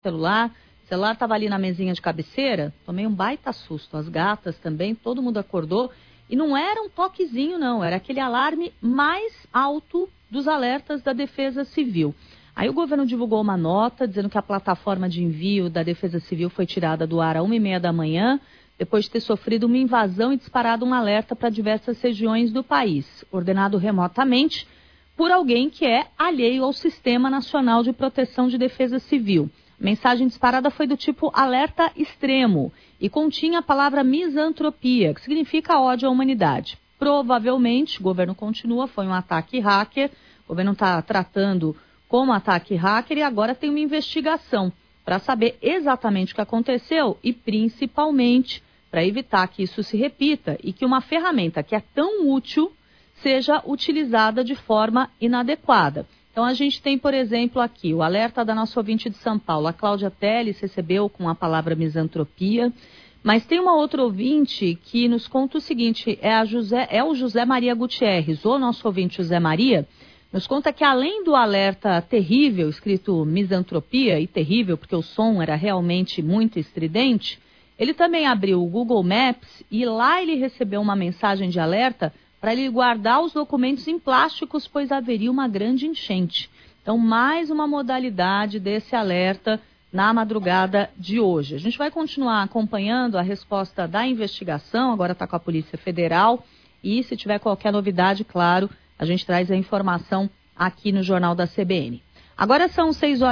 celular. O celular estava ali na mesinha de cabeceira, tomei um baita susto. As gatas também, todo mundo acordou. E não era um toquezinho, não. Era aquele alarme mais alto dos alertas da Defesa Civil. Aí o governo divulgou uma nota dizendo que a plataforma de envio da Defesa Civil foi tirada do ar às 1h30 da manhã, depois de ter sofrido uma invasão e disparado um alerta para diversas regiões do país, ordenado remotamente por alguém que é alheio ao Sistema Nacional de Proteção de Defesa Civil. A mensagem disparada foi do tipo alerta extremo e continha a palavra misantropia, que significa ódio à humanidade. Provavelmente, o governo continua, foi um ataque hacker, o governo está tratando como ataque hacker e agora tem uma investigação para saber exatamente o que aconteceu e principalmente para evitar que isso se repita e que uma ferramenta que é tão útil seja utilizada de forma inadequada. Então a gente tem, por exemplo, aqui o alerta da nossa ouvinte de São Paulo, a Cláudia Teles recebeu com a palavra misantropia, mas tem uma outra ouvinte que nos conta o seguinte, é o José Maria Gutierrez, o nosso ouvinte José Maria, nos conta que além do alerta terrível, escrito misantropia, e terrível porque o som era realmente muito estridente, ele também abriu o Google Maps e lá ele recebeu uma mensagem de alerta para ele guardar os documentos em plásticos, pois haveria uma grande enchente. Então, mais uma modalidade desse alerta na madrugada de hoje. A gente vai continuar acompanhando a resposta da investigação, agora está com a Polícia Federal, e se tiver qualquer novidade, claro, a gente traz a informação aqui no Jornal da CBN. Agora são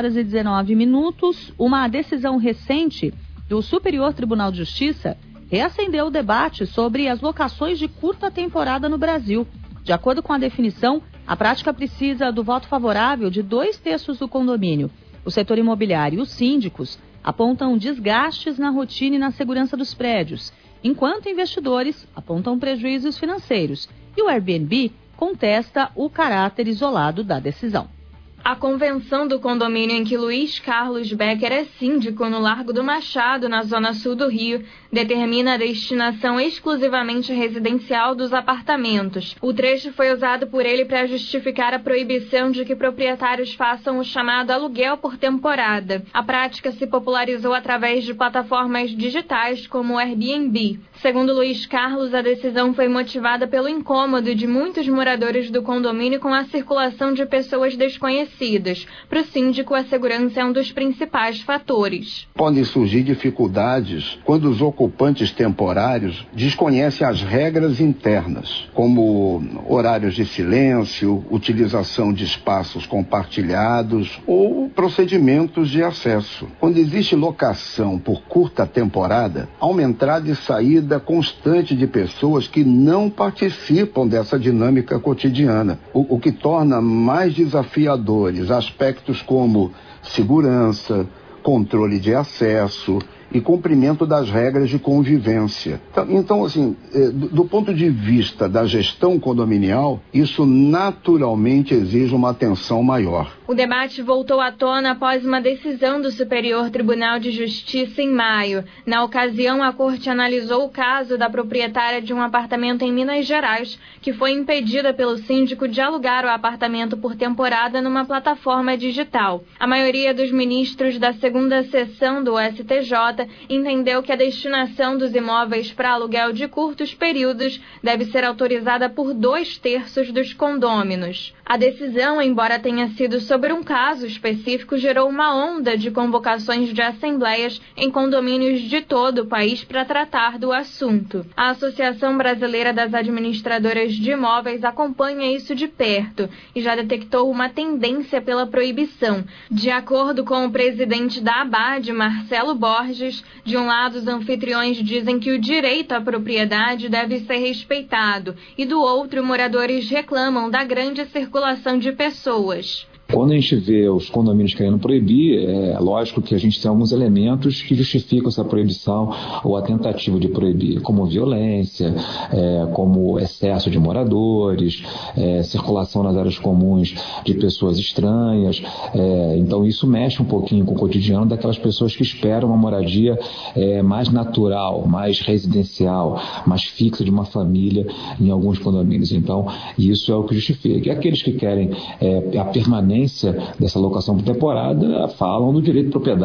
6h19, uma decisão recente do Superior Tribunal de Justiça reacendeu o debate sobre as locações de curta temporada no Brasil. De acordo com a definição, a prática precisa do voto favorável de 2/3 do condomínio. O setor imobiliário e os síndicos apontam desgastes na rotina e na segurança dos prédios, enquanto investidores apontam prejuízos financeiros. E o Airbnb contesta o caráter isolado da decisão. A convenção do condomínio em que Luiz Carlos Becker é síndico no Largo do Machado, na zona sul do Rio, determina a destinação exclusivamente residencial dos apartamentos. O trecho foi usado por ele para justificar a proibição de que proprietários façam o chamado aluguel por temporada. A prática se popularizou através de plataformas digitais como o Airbnb. Segundo Luiz Carlos, a decisão foi motivada pelo incômodo de muitos moradores do condomínio com a circulação de pessoas desconhecidas. Para o síndico, a segurança é um dos principais fatores. Podem surgir dificuldades quando os ocupantes temporários desconhecem as regras internas, como horários de silêncio, utilização de espaços compartilhados ou procedimentos de acesso. Quando existe locação por curta temporada, há uma entrada e saída constante de pessoas que não participam dessa dinâmica cotidiana, o que torna mais desafiador aspectos como segurança, controle de acesso e cumprimento das regras de convivência. Então, assim, do ponto de vista da gestão condominial, isso naturalmente exige uma atenção maior. O debate voltou à tona após uma decisão do Superior Tribunal de Justiça em maio. Na ocasião, a Corte analisou o caso da proprietária de um apartamento em Minas Gerais, que foi impedida pelo síndico de alugar o apartamento por temporada numa plataforma digital. A maioria dos ministros da segunda sessão do STJ entendeu que a destinação dos imóveis para aluguel de curtos períodos deve ser autorizada por 2/3 dos condôminos. A decisão, embora tenha sido sobre um caso específico, gerou uma onda de convocações de assembleias em condomínios de todo o país para tratar do assunto. A Associação Brasileira das Administradoras de Imóveis acompanha isso de perto e já detectou uma tendência pela proibição. De acordo com o presidente da ABAD, Marcelo Borges, de um lado, os anfitriões dizem que o direito à propriedade deve ser respeitado e do outro, moradores reclamam da grande circulação de pessoas. Quando a gente vê os condomínios querendo proibir, é lógico que a gente tem alguns elementos que justificam essa proibição ou a tentativa de proibir, como violência, como excesso de moradores, circulação nas áreas comuns de pessoas estranhas. Então isso mexe um pouquinho com o cotidiano daquelas pessoas que esperam uma moradia mais natural, mais residencial, mais fixa de uma família em alguns condomínios. Então isso é o que justifica. E aqueles que querem a permanência dessa locação por temporada falam do direito de propriedade.